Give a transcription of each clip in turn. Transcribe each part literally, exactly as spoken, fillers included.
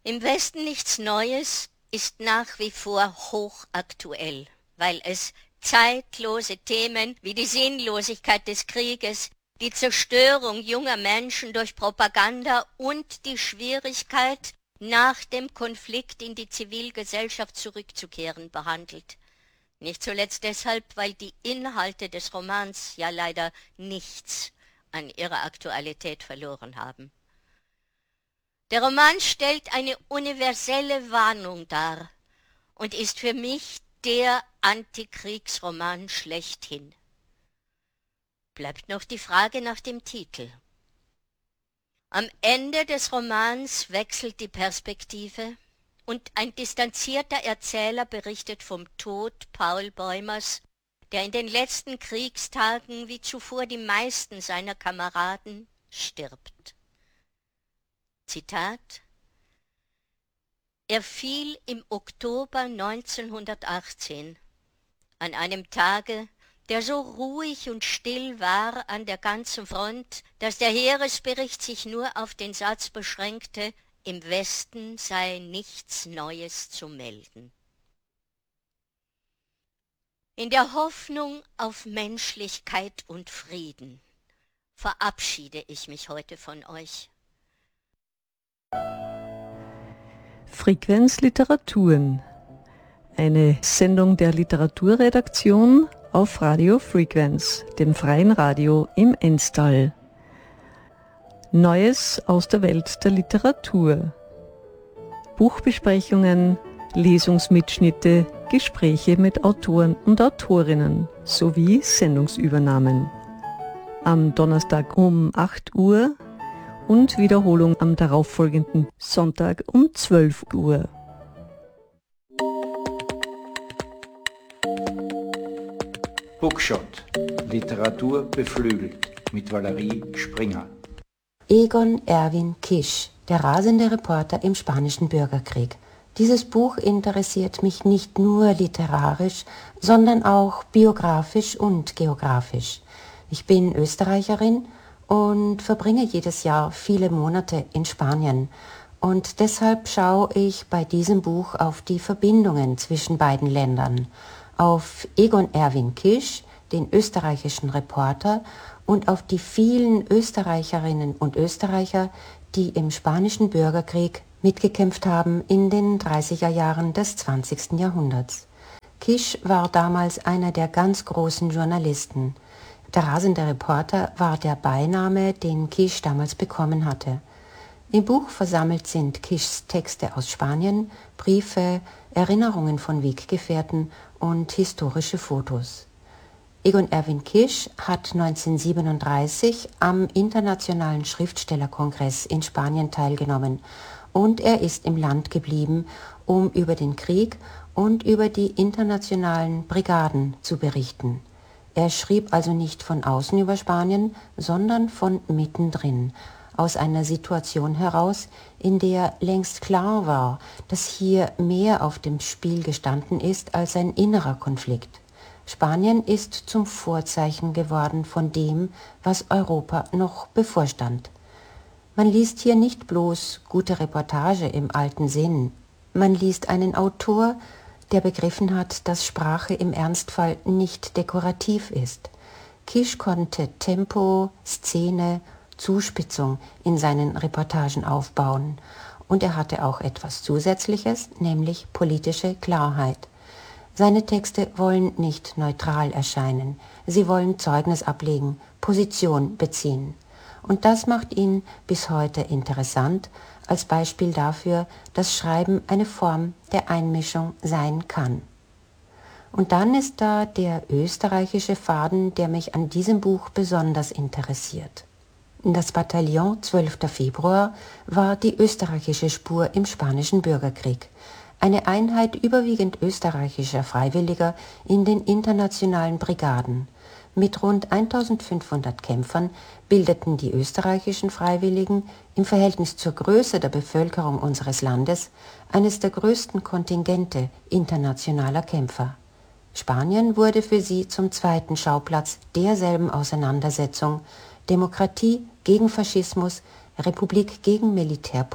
Im Westen nichts Neues ist nach wie vor hochaktuell, weil es zeitlose Themen wie die Sinnlosigkeit des Krieges, die Zerstörung junger Menschen durch Propaganda und die Schwierigkeit, nach dem Konflikt in die Zivilgesellschaft zurückzukehren, behandelt. Nicht zuletzt deshalb, weil die Inhalte des Romans ja leider nichts an ihrer Aktualität verloren haben. Der Roman stellt eine universelle Warnung dar und ist für mich der Antikriegsroman schlechthin. Bleibt noch die Frage nach dem Titel. Am Ende des Romans wechselt die Perspektive und ein distanzierter Erzähler berichtet vom Tod Paul Bäumers, der in den letzten Kriegstagen wie zuvor die meisten seiner Kameraden stirbt. Zitat: Er fiel im Oktober neunzehnhundertachtzehn, an einem Tage, der so ruhig und still war an der ganzen Front, dass der Heeresbericht sich nur auf den Satz beschränkte, im Westen sei nichts Neues zu melden. In der Hoffnung auf Menschlichkeit und Frieden verabschiede ich mich heute von euch. Frequenz Literaturen, eine Sendung der Literaturredaktion auf Radio Frequenz, dem freien Radio im Enstal. Neues aus der Welt der Literatur. Buchbesprechungen, Lesungsmitschnitte, Gespräche mit Autoren und Autorinnen sowie Sendungsübernahmen. Am Donnerstag um acht Uhr und Wiederholung am darauffolgenden Sonntag um zwölf Uhr. Bookshot. Literatur beflügelt mit Valerie Springer. Egon Erwin Kisch, der rasende Reporter im Spanischen Bürgerkrieg. Dieses Buch interessiert mich nicht nur literarisch, sondern auch biografisch und geografisch. Ich bin Österreicherin und verbringe jedes Jahr viele Monate in Spanien. Und deshalb schaue ich bei diesem Buch auf die Verbindungen zwischen beiden Ländern, auf Egon Erwin Kisch, den österreichischen Reporter, und auf die vielen Österreicherinnen und Österreicher, die im Spanischen Bürgerkrieg mitgekämpft haben in den dreißiger Jahren des zwanzigsten Jahrhunderts. Kisch war damals einer der ganz großen Journalisten. Der rasende Reporter war der Beiname, den Kisch damals bekommen hatte. Im Buch versammelt sind Kischs Texte aus Spanien, Briefe, Erinnerungen von Weggefährten und historische Fotos. Egon Erwin Kisch hat neunzehnhundertsiebenunddreißig am Internationalen Schriftstellerkongress in Spanien teilgenommen und er ist im Land geblieben, um über den Krieg und über die internationalen Brigaden zu berichten. Er schrieb also nicht von außen über Spanien, sondern von mittendrin, aus einer Situation heraus, in der längst klar war, dass hier mehr auf dem Spiel gestanden ist als ein innerer Konflikt. Spanien ist zum Vorzeichen geworden von dem, was Europa noch bevorstand. Man liest hier nicht bloß gute Reportage im alten Sinn. Man liest einen Autor, der begriffen hat, dass Sprache im Ernstfall nicht dekorativ ist. Kisch konnte Tempo, Szene, Zuspitzung in seinen Reportagen aufbauen. Und er hatte auch etwas Zusätzliches, nämlich politische Klarheit. Seine Texte wollen nicht neutral erscheinen. Sie wollen Zeugnis ablegen, Position beziehen. Und das macht ihn bis heute interessant, als Beispiel dafür, dass Schreiben eine Form der Einmischung sein kann. Und dann ist da der österreichische Faden, der mich an diesem Buch besonders interessiert. Das Bataillon zwölfter Februar war die österreichische Spur im Spanischen Bürgerkrieg. Eine Einheit überwiegend österreichischer Freiwilliger in den internationalen Brigaden. Mit rund eintausendfünfhundert Kämpfern bildeten die österreichischen Freiwilligen im Verhältnis zur Größe der Bevölkerung unseres Landes eines der größten Kontingente internationaler Kämpfer. Spanien wurde für sie zum zweiten Schauplatz derselben Auseinandersetzung: Demokratie gegen Faschismus, Republik gegen Militärputsch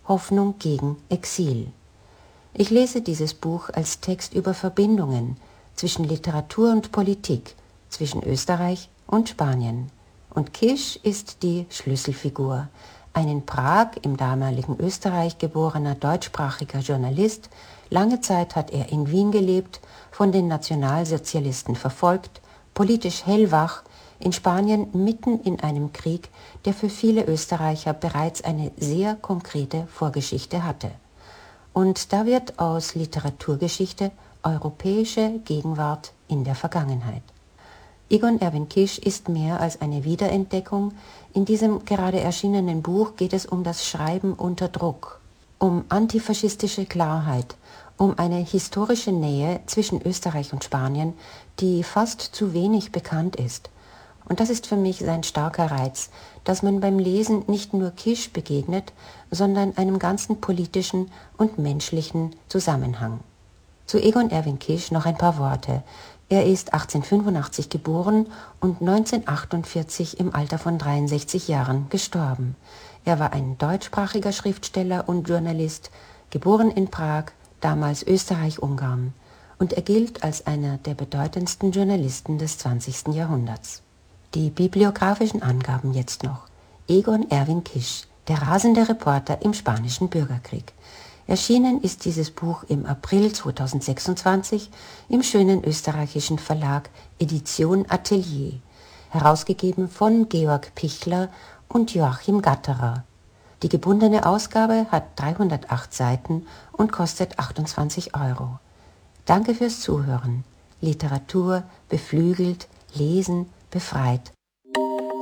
Hoffnung gegen Exil. Ich lese dieses Buch als Text über Verbindungen zwischen Literatur und Politik, zwischen Österreich und Spanien. Und Kisch ist die Schlüsselfigur, ein in Prag im damaligen Österreich geborener deutschsprachiger Journalist. Lange Zeit hat er in Wien gelebt, von den Nationalsozialisten verfolgt, politisch hellwach, in Spanien mitten in einem Krieg, der für viele Österreicher bereits eine sehr konkrete Vorgeschichte hatte. Und da wird aus Literaturgeschichte europäische Gegenwart in der Vergangenheit. Egon Erwin Kisch ist mehr als eine Wiederentdeckung. In diesem gerade erschienenen Buch geht es um das Schreiben unter Druck, um antifaschistische Klarheit, um eine historische Nähe zwischen Österreich und Spanien, die fast zu wenig bekannt ist. Und das ist für mich sein starker Reiz, dass man beim Lesen nicht nur Kisch begegnet, sondern einem ganzen politischen und menschlichen Zusammenhang. Zu Egon Erwin Kisch noch ein paar Worte. Er ist achtzehnhundertfünfundachtzig geboren und neunzehnhundertachtundvierzig im Alter von dreiundsechzig Jahren gestorben. Er war ein deutschsprachiger Schriftsteller und Journalist, geboren in Prag, damals Österreich-Ungarn. Und er gilt als einer der bedeutendsten Journalisten des zwanzigsten Jahrhunderts. Die bibliografischen Angaben jetzt noch. Egon Erwin Kisch, der rasende Reporter im Spanischen Bürgerkrieg. Erschienen ist dieses Buch im April zweitausendsechsundzwanzig im schönen österreichischen Verlag Edition Atelier, herausgegeben von Georg Pichler und Joachim Gatterer. Die gebundene Ausgabe hat dreihundertacht Seiten und kostet achtundzwanzig Euro. Danke fürs Zuhören. Literatur beflügelt, lesen befreit.